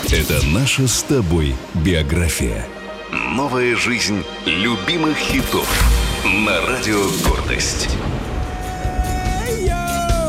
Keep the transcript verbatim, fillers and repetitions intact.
Это наша с тобой биография. Новая жизнь любимых хитов на радио «Гордость».